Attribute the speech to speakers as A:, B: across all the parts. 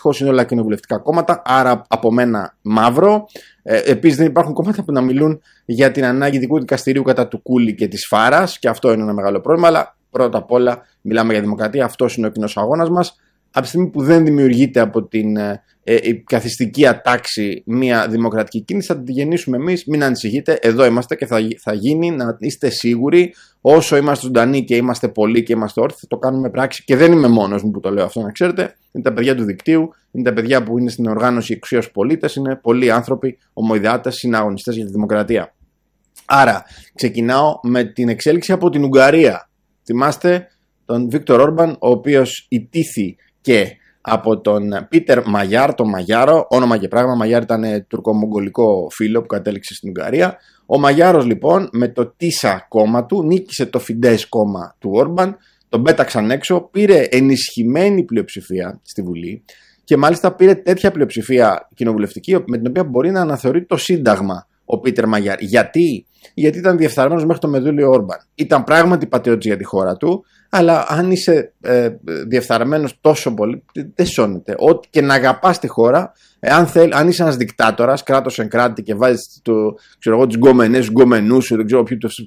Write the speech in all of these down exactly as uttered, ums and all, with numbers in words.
A: δυστυχώς είναι όλα κοινοβουλευτικά κόμματα, άρα από μένα μαύρο. Ε, επίσης δεν υπάρχουν κόμματα που να μιλούν για την ανάγκη ειδικού δικαστηρίου κατά του Κούλη και της Φάρας, και αυτό είναι ένα μεγάλο πρόβλημα, αλλά πρώτα απ' όλα μιλάμε για δημοκρατία, αυτός είναι ο κοινός αγώνας μας. Από τη στιγμή που δεν δημιουργείται από την ε, ε, καθιστική ατάξη μια δημοκρατική κίνηση, θα τη γεννήσουμε εμείς, μην ανησυχείτε, εδώ είμαστε και θα, θα γίνει, να είστε σίγουροι, όσο είμαστε ζωντανοί και είμαστε πολλοί και είμαστε όρθιοι, θα το κάνουμε πράξη. Και δεν είμαι μόνος μου που το λέω αυτό, να ξέρετε, είναι τα παιδιά του δικτύου, είναι τα παιδιά που είναι στην οργάνωση Εξουσίας Πολίτες, είναι πολλοί άνθρωποι, ομοειδεάτες, συναγωνιστές για τη δημοκρατία. Άρα, ξεκινάω με την εξέλιξη από την Ουγγαρία. Θυμάστε τον Βίκτορ Όρμπαν, ο οποίος ιτήθη και από τον Πίτερ Μαγιάρ, τον Μαγιάρο, όνομα και πράγμα. Μαγιάρ ήταν τουρκομογγολικό φίλο που κατέληξε στην Ουγγαρία. Ο Μαγιάρος λοιπόν με το Τίσα κόμμα του νίκησε το Φιντές κόμμα του Όρμπαν, τον πέταξαν έξω, πήρε ενισχυμένη πλειοψηφία στη Βουλή και μάλιστα πήρε τέτοια πλειοψηφία κοινοβουλευτική με την οποία μπορεί να αναθεωρεί το Σύνταγμα ο Πίτερ Μαγιάρ. Γιατί? Γιατί ήταν διεφθαρμένος μέχρι το μεδούλιο Όρμπαν. Ήταν πράγματι πατριώτης για τη χώρα του, αλλά αν είσαι ε, διεφθαρμένος τόσο πολύ, δεν σώνεται. Ό,τι και να αγαπάς τη χώρα, ε, αν, θέλ, αν είσαι ένας δικτάτορας, κράτος εν κράτη και βάζεις το, ξέρω εγώ, τους γκομενές, γκομενούς σου, δεν ξέρω ποιο, το,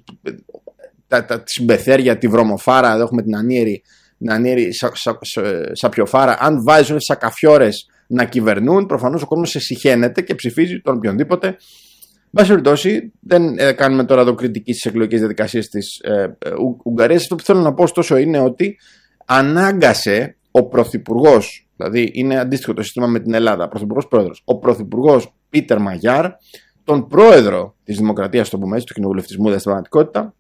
A: τα, τα, τη συμπεθέρια, τη βρωμοφάρα, εδώ έχουμε την ανίερη, την ανίερη σα, σα, σα, σαπιοφάρα, αν βάζεις όλες τις σακαφιόρες να κυβερνούν, προφανώς ο κόσμος σε συχαίνεται και ψηφίζει τον οποιονδήποτε. Εν πάση περιπτώσει, δεν ε, κάνουμε τώρα εδώ κριτική στις εκλογικές διαδικασίες της ε, ε, Ουγγαρίας. Αυτό που θέλω να πω ωστόσο είναι ότι ανάγκασε ο πρωθυπουργός, δηλαδή είναι αντίστοιχο το σύστημα με την Ελλάδα, πρωθυπουργός πρόεδρος, ο πρωθυπουργός Πίτερ Μαγιάρ, τον πρόεδρο της Δημοκρατίας, το πούμε έτσι, του κοινοβουλευτισμού στην πραγματικότητα,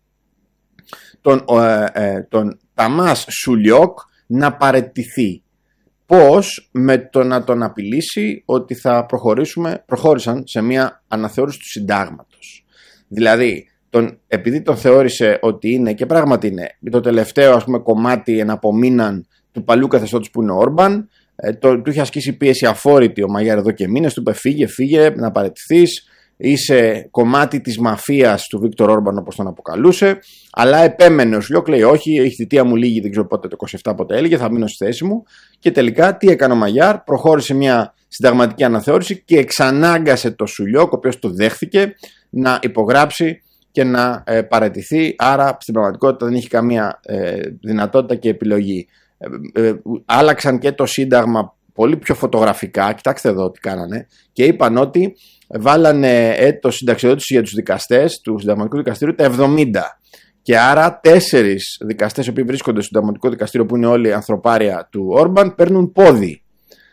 A: τον, ε, ε, τον Ταμάς Σουλιόκ, να παραιτηθεί. Πώς? Με το να τον απειλήσει ότι θα προχωρήσουμε, προχώρησαν σε μια αναθεώρηση του συντάγματος. Δηλαδή, τον, επειδή τον θεώρησε ότι είναι, και πράγματι είναι, το τελευταίο ας πούμε κομμάτι εν απομείναν του παλιού καθεστώτος που είναι ο Όρμπαν, ε, το, του είχε ασκήσει πίεση αφόρητη ο Μαγιάρ εδώ και μήνες, του είπε φύγε, φύγε, να παραιτηθείς, είσαι κομμάτι της μαφίας του Βίκτορ Όρμπαν όπως τον αποκαλούσε, αλλά επέμενε ο Σουλιόκ, λέει όχι, η θητεία μου λίγη, δεν ξέρω πότε, το είκοσι επτά πότε έλεγε, θα μείνω στη θέση μου. Και τελικά τι έκανε ο Μαγιάρ? Προχώρησε μια συνταγματική αναθεώρηση και εξανάγκασε το Σουλιόκ, ο οποίος το δέχθηκε, να υπογράψει και να ε, παραιτηθεί. Άρα στην πραγματικότητα δεν είχε καμία ε, δυνατότητα και επιλογή. Ε, ε, άλλαξαν και το σύνταγμα πολύ πιο φωτογραφικά, κοιτάξτε εδώ τι κάνανε, και είπαν ότι βάλανε έτος συνταξιοδότηση για τους δικαστές του Συνταγματικού Δικαστηρίου τα εβδομήντα. Και άρα τέσσερις δικαστές οι οποίοι βρίσκονται στο Συνταγματικό Δικαστήριο, που είναι όλοι ανθρωπάρια του Όρμπαν, παίρνουν πόδι.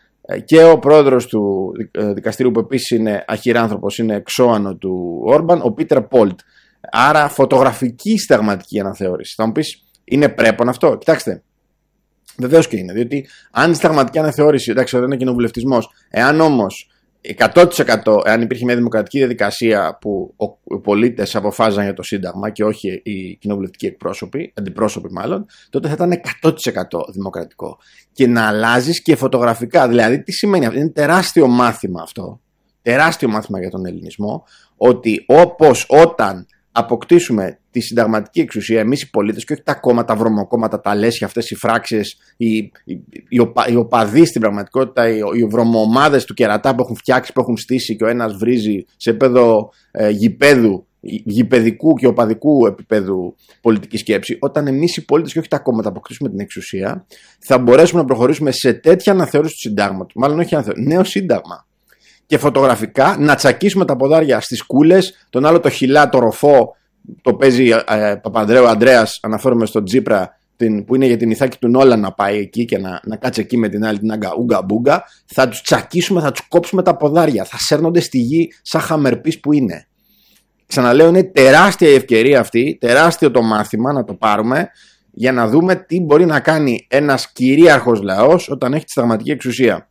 A: Και ο πρόεδρος του δικαστηρίου, που επίσης είναι αχυράνθρωπος, είναι εξώανο του Όρμπαν, ο Πίτερ Πόλτ. Άρα φωτογραφική συνταγματική αναθεώρηση. Θα μου πεις, είναι πρέπον αυτό? Κοιτάξτε, βεβαίως και είναι. Διότι αν η συνταγματική αναθεώρηση, εντάξει, δεν είναι κοινοβουλευτισμός, εάν όμως εκατό τοις εκατό εάν υπήρχε μια δημοκρατική διαδικασία που οι πολίτες αποφάζαν για το Σύνταγμα και όχι οι κοινοβουλευτικοί εκπρόσωποι, αντιπρόσωποι μάλλον, τότε θα ήταν εκατό τοις εκατό δημοκρατικό. Και να αλλάζεις και φωτογραφικά. Δηλαδή, τι σημαίνει αυτό? Είναι τεράστιο μάθημα αυτό. Τεράστιο μάθημα για τον ελληνισμό. Ότι όπως όταν αποκτήσουμε τη συνταγματική εξουσία, εμείς οι πολίτες, και όχι τα κόμματα, τα βρωμοκόμματα, τα λέσχια, αυτές οι φράξεις, οι, οι, οι, οπα, οι οπαδοί στην πραγματικότητα, οι, οι βρωμοομάδες του κερατά που έχουν φτιάξει, που έχουν στήσει και ο ένας βρίζει σε επίπεδο ε, γηπέδου, γηπεδικού και οπαδικού επίπεδου πολιτική σκέψη. Όταν εμείς οι πολίτες και όχι τα κόμματα αποκτήσουμε την εξουσία, θα μπορέσουμε να προχωρήσουμε σε τέτοια αναθεώρηση του συντάγματος. Μάλλον όχι αναθεώρηση, νέο σύνταγμα. Και φωτογραφικά να τσακίσουμε τα ποδάρια στις κούλες, τον άλλο το χιλά, το ροφό, το παίζει ε, Παπανδρέου Ανδρέας, αναφέρομαι στον Τσίπρα, την, που είναι για την Ιθάκη του Νόλα, να πάει εκεί και να, να κάτσει εκεί με την άλλη την άγκα ούγκα μπούγκα. Θα τους τσακίσουμε, θα τους κόψουμε τα ποδάρια, θα σέρνονται στη γη σαν χαμερπής που είναι. Ξαναλέω, είναι τεράστια η ευκαιρία αυτή, τεράστιο το μάθημα να το πάρουμε, για να δούμε τι μπορεί να κάνει ένας κυρίαρχος λαός όταν έχει τη συνταγματική εξουσία.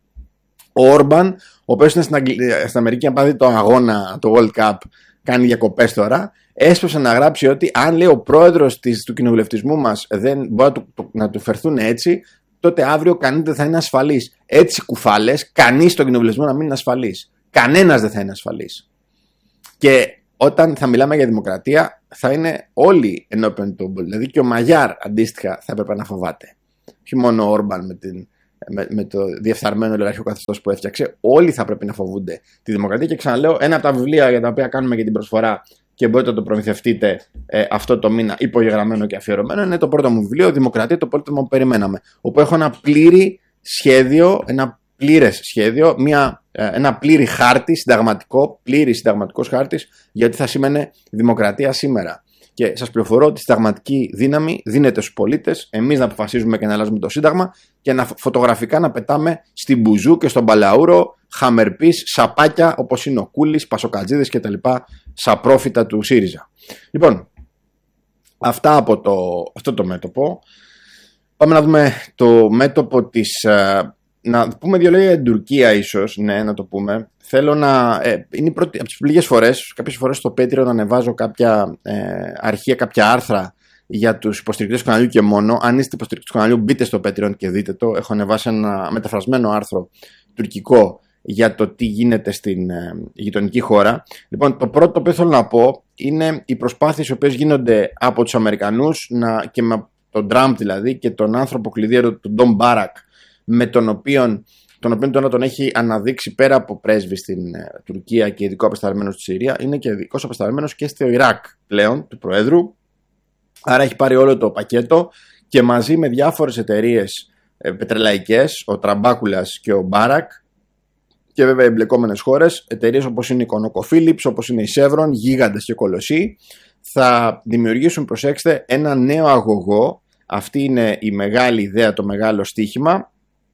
A: Ο Όρμπαν, ο οποίος είναι στην, Αγγλ... στην Αμερική να πάει το αγώνα, το World Cup, κάνει διακοπές τώρα, έσπευσε να γράψει ότι αν, λέει, ο πρόεδρος της, του κοινοβουλευτισμού μας δεν μπορεί να του, το, να του φερθούν έτσι, τότε αύριο κανείς δεν θα είναι ασφαλής. Έτσι κουφάλες, κανείς στον κοινοβουλευτισμό να μην είναι ασφαλής. Κανένας δεν θα είναι ασφαλής. Και όταν θα μιλάμε για δημοκρατία, θα είναι όλοι ενώπιον του. Δηλαδή και ο Μαγιάρ αντίστοιχα θα έπρεπε να φοβάται. Όχι μόνο ο Όρμπαν με την με, με το διεφθαρμένο ολιγαρχικό καθεστώς που έφτιαξε. Όλοι θα πρέπει να φοβούνται τη δημοκρατία. Και ξαναλέω, ένα από τα βιβλία για τα οποία κάνουμε και την προσφορά και μπορείτε να το προμηθευτείτε ε, αυτό το μήνα, υπογεγραμμένο και αφιερωμένο, είναι το πρώτο μου βιβλίο, Δημοκρατία, το πολίτευμα που περιμέναμε. Όπου έχω ένα πλήρη σχέδιο, ένα πλήρες σχέδιο, μια, ε, ένα πλήρη χάρτη συνταγματικό, πλήρη συνταγματικός χάρτης, γιατί θα σήμαινε δημοκρατία σήμερα. Και σας πληροφορώ ότι η συνταγματική δύναμη δίνεται στους πολίτες, εμείς να αποφασίζουμε και να αλλάζουμε το Σύνταγμα και να φωτογραφικά να πετάμε στην Μπουζού και στον Παλαούρο χαμερπής, σαπάκια όπως είναι ο Κούλης, Πασοκατζίδες κτλ. Σαπρόφητα του ΣΥΡΙΖΑ. Λοιπόν, αυτά από το, αυτό το μέτωπο. Πάμε να δούμε το μέτωπο της. Να πούμε δύο λόγια για την Τουρκία, ίσως. Ναι, να το πούμε. Θέλω να. Ε, είναι η πρώτη, από τις λίγες φορές, κάποιες φορές στο Patreon να ανεβάζω κάποια ε, αρχεία, κάποια άρθρα για τους υποστηρικτές του καναλιού και μόνο. Αν είστε υποστηρικτές του καναλιού, μπείτε στο Patreon και δείτε το. Έχω ανεβάσει ένα μεταφρασμένο άρθρο τουρκικό για το τι γίνεται στην ε, γειτονική χώρα. Λοιπόν, το πρώτο που θέλω να πω είναι οι προσπάθειες οι οποίες γίνονται από τους Αμερικανούς να, και με τον Τραμπ δηλαδή και τον άνθρωπο κλειδί του Ντον Μπάρακ, με τον οποίο τον οποίο τώρα τον έχει αναδείξει πέρα από πρέσβη στην ε, Τουρκία και ειδικό απεσταλμένος στη Συρία, είναι και ειδικός απεσταλμένος και στο Ιράκ πλέον του Προέδρου. Άρα έχει πάρει όλο το πακέτο και μαζί με διάφορες εταιρείες ε, πετρελαϊκές, ο Τραμπάκουλας και ο Μπάρακ, και βέβαια εμπλεκόμενες χώρες, εταιρείες όπως είναι η ConocoPhillips, όπως είναι η Chevron, γίγαντες και κολοσσοί, θα δημιουργήσουν, προσέξτε, ένα νέο αγωγό. Αυτή είναι η μεγάλη ιδέα, το μεγάλο στοίχημα,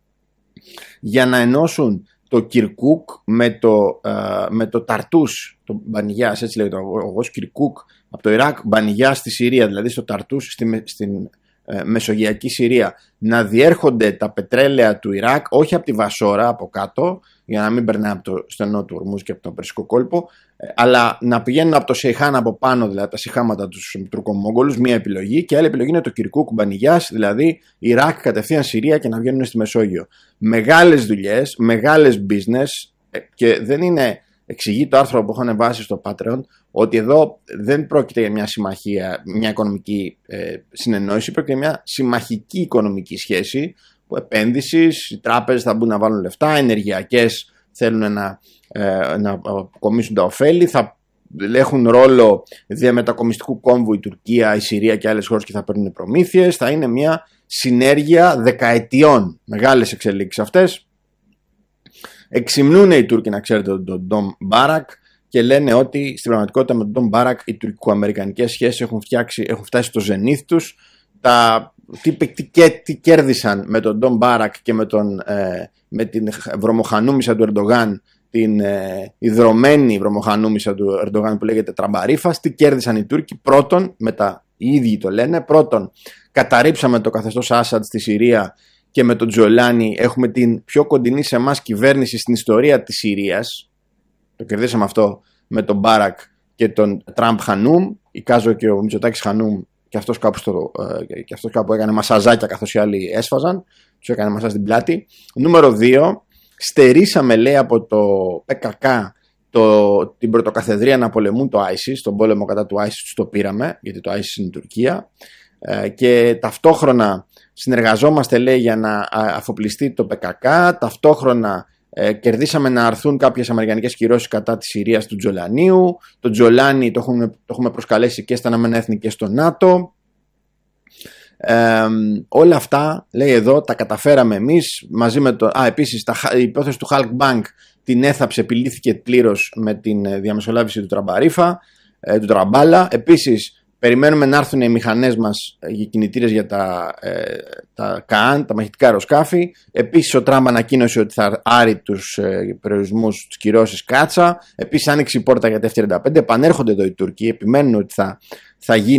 A: για να ενώσουν το Κιρκούκ με το, uh, με το Ταρτούς, το Μπανιγιάς, έτσι λέγεται ο αγωγός Κιρκούκ από το Ιράκ, Μπανιγιάς στη Συρία, δηλαδή στο Ταρτούς στη, στην uh, Μεσογειακή Συρία, να διέρχονται τα πετρέλαια του Ιράκ, όχι από τη Βασόρα, από κάτω, για να μην περνάει από το στενό του Ορμούζ και από τον Περσικό κόλπο, αλλά να πηγαίνουν από το Σεϊχάν από πάνω, δηλαδή τα σιχάματα του Τουρκομόγγολους, μία επιλογή, και άλλη επιλογή είναι το Κιρκούκ Μπανιγιάς, δηλαδή Ιράκ κατευθείαν Συρία και να βγαίνουν στη Μεσόγειο. Μεγάλες δουλειές, μεγάλες business, και δεν είναι, εξηγεί το άρθρο που έχω ανεβάσει στο Patreon, ότι εδώ δεν πρόκειται για μια συμμαχία, μια οικονομική ε, συνεννόηση, πρόκειται για μια συμμαχική οικονομική σχέση, επένδυσης, οι τράπεζες θα μπουν να βάλουν λεφτά, ενεργειακές θέλουν να, ε, να αποκομίσουν τα ωφέλη, θα έχουν ρόλο διαμετακομιστικού κόμβου η Τουρκία, η Συρία και άλλες χώρες και θα παίρνουν προμήθειες. Θα είναι μια συνέργεια δεκαετιών, μεγάλες εξελίξεις αυτές. Εξυμνούν οι Τούρκοι, να ξέρετε, τον Ντον Μπάρακ και λένε ότι στην πραγματικότητα με τον Ντον Μπάρακ οι τουρκοαμερικανικές σχέσεις έχουν, φτιάξει, έχουν φτάσει στο ζενήθ τους. Τα Τι, τι, τι κέρδισαν με τον Ντον Μπάρακ και με, τον, ε, με την βρωμοχανούμισσα του Ερντογάν, την ε, ιδρωμένη βρωμοχανούμισσα του Ερντογάν που λέγεται Τραμπαρίφας, τι κέρδισαν οι Τούρκοι? Πρώτον, μετά οι ίδιοι το λένε, πρώτον καταρρίψαμε το καθεστώς Άσαντ στη Συρία και με τον Τζολάνι έχουμε την πιο κοντινή σε εμάς κυβέρνηση στην ιστορία της Συρίας. Το κερδίσαμε αυτό με τον Μπάρακ και τον Τραμπ Χανούμ, εικάζω και ο Μητσοτάκης Χανούμ. Και αυτός κάπου, στο, και αυτός κάπου έκανε μασαζάκια καθώς οι άλλοι έσφαζαν. Τους έκανε μασάζ στην πλάτη. Νούμερο δύο. Στερήσαμε, λέει, από το ΠΚΚ το, την πρωτοκαθεδρία να πολεμούν το άισις. Τον πόλεμο κατά του άισις τους το πήραμε, γιατί το άισις είναι η Τουρκία. Ε, και ταυτόχρονα συνεργαζόμαστε, λέει, για να αφοπλιστεί το ΠΚΚ. Ταυτόχρονα ε, κερδίσαμε να αρθούν κάποιες αμερικανικές κυρώσεις κατά της Συρίας του Τζολανίου. Το Τζολάνι το έχουμε, το έχουμε προσκαλέσει και στα Ηνωμένα Έθνη και στο ΝΑΤΟ. Ε, όλα αυτά, λέει εδώ, τα καταφέραμε εμείς μαζί με το... Α, επίσης τα, η υπόθεση του Hulk Bank την έθαψε, επιλύθηκε πλήρως με την διαμεσολάβηση του Τραμπαρίφα, ε, του Τραμπάλα. Επίσης περιμένουμε να έρθουν οι μηχανές μας για κινητήρες για τα, ε, τα ΚΑΑΝ, τα μαχητικά αεροσκάφη. Επίσης ο Τραμπ ανακοίνωσε ότι θα άρει τους ε, περιορισμούς, τις κυρώσεις κάτσα. Επίσης άνοιξε η πόρτα για τα εφ τριάντα πέντε. Επανέρχονται εδώ οι Τούρκοι, επιμένουν ότι θα, θα γίνει